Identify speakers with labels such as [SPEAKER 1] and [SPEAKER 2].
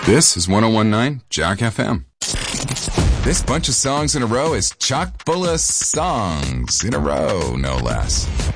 [SPEAKER 1] This is 1019 Jack FM. This bunch of songs in a row is chock full of songs in a row, no less.